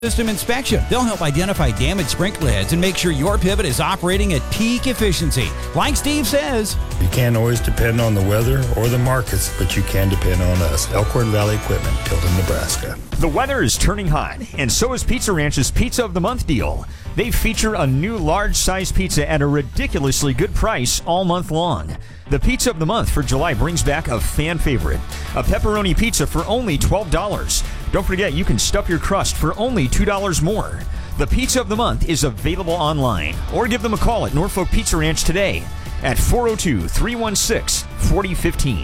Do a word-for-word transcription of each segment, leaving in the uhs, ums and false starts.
System inspection. They'll help identify damaged sprinkler heads and make sure your pivot is operating at peak efficiency. Like Steve says, you can't always depend on the weather or the markets, but you can depend on us. Elkhorn Valley Equipment, Tilden, Nebraska. The weather is turning hot, and so is Pizza Ranch's Pizza of the Month deal. They feature a new large-size pizza at a ridiculously good price all month long. The Pizza of the Month for July brings back a fan favorite, a pepperoni pizza for only twelve dollars. Don't forget, you can stuff your crust for only two dollars more. The Pizza of the Month is available online, or give them a call at Norfolk Pizza Ranch today at four oh two, three one six, four oh one five.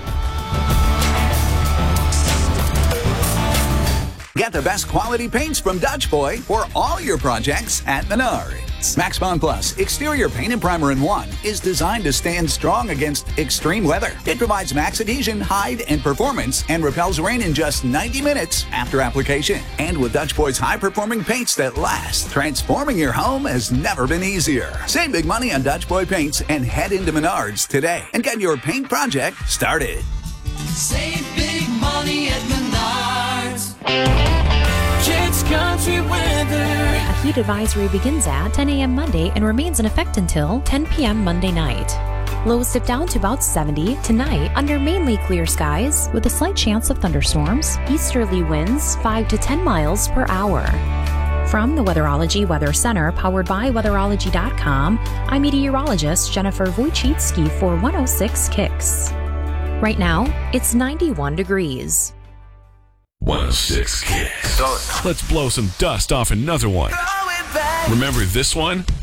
Get the best quality paints from Dutch Boy for all your projects at Menards. Max Bond Plus Exterior Paint and Primer in One is designed to stand strong against extreme weather. It provides max adhesion, hide, and performance and repels rain in just ninety minutes after application. And with Dutch Boy's high-performing paints that last, transforming your home has never been easier. Save big money on Dutch Boy paints and head into Menards today and get your paint project started. Save big money at Menards. Kids Country Weather. A heat advisory begins at ten a.m. Monday and remains in effect until ten p.m. Monday night. Lows dip down to about seventy tonight under mainly clear skies with a slight chance of thunderstorms. Easterly winds five to ten miles per hour. From the Weatherology Weather Center, powered by weatherology dot com, I'm meteorologist Jennifer Wojcicki for one oh six Kicks. Right now, it's ninety-one degrees. one oh six Kicks. Let's blow some dust off another one. Remember this one?